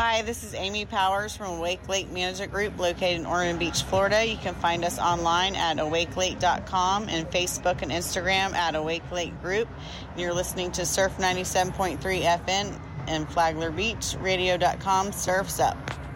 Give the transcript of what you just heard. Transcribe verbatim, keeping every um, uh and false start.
Hi, this is Amy Powers from Awake Lake Management Group located in Ormond Beach, Florida. You can find us online at awake lake dot com and Facebook and Instagram at Awake Lake Group. You're listening to Surf ninety-seven point three F M and Flagler Beach, radio dot com, Surfs Up.